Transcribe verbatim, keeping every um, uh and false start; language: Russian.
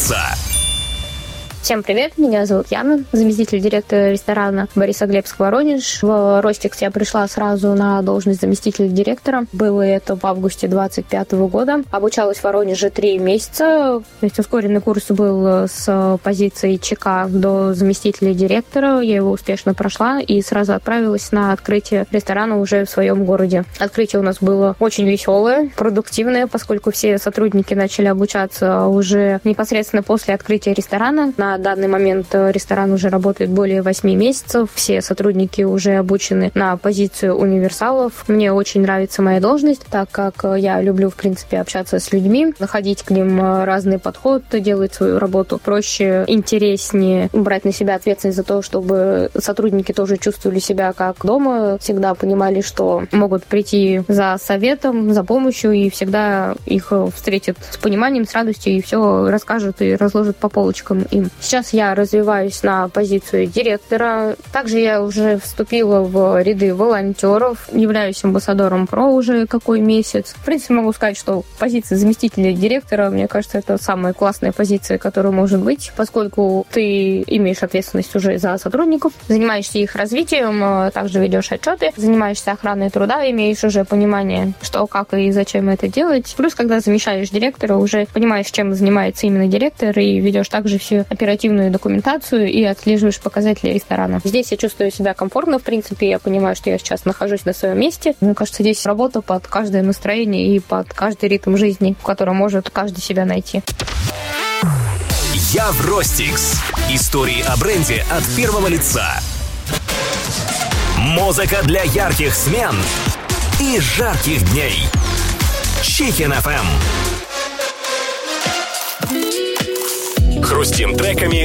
лица. Всем привет, меня зовут Яна, заместитель директора ресторана Борисоглебск, Воронеж. В Ростикс я пришла сразу на должность заместителя директора. Было это в августе двадцать пятого года. Обучалась в Воронеже три месяца. То есть ускоренный курс был с позиции ЧК до заместителя директора. Я его успешно прошла и сразу отправилась на открытие ресторана уже в своем городе. Открытие у нас было очень веселое, продуктивное, поскольку все сотрудники начали обучаться уже непосредственно после открытия ресторана. На данный момент ресторан уже работает более восьми месяцев. Все сотрудники уже обучены на позицию универсалов. Мне очень нравится моя должность, так как я люблю, в принципе, общаться с людьми, находить к ним разный подход, делать свою работу проще, интереснее, брать на себя ответственность за то, чтобы сотрудники тоже чувствовали себя как дома, всегда понимали, что могут прийти за советом, за помощью, и всегда их встретят с пониманием, с радостью, и все расскажут и разложат по полочкам им. Сейчас я развиваюсь на позицию директора. Также я уже вступила в ряды волонтеров, являюсь амбассадором ПРО уже какой месяц. В принципе, могу сказать, что позиция заместителя директора, мне кажется, это самая классная позиция, которая может быть, поскольку ты имеешь ответственность уже за сотрудников, занимаешься их развитием, также ведешь отчеты, занимаешься охраной труда, имеешь уже понимание, что, как и зачем это делать. Плюс, когда замещаешь директора, уже понимаешь, чем занимается именно директор, и ведешь также всю оперативную документацию и отслеживаешь показатели ресторана. Здесь я чувствую себя комфортно, в принципе, я понимаю, что я сейчас нахожусь на своем месте. Мне кажется, здесь работа под каждое настроение и под каждый ритм жизни, в котором может каждый себя найти. Я в Ростикс. Истории о бренде от первого лица. Музыка для ярких смен и жарких дней. Chicken эф эм. Хрустим треками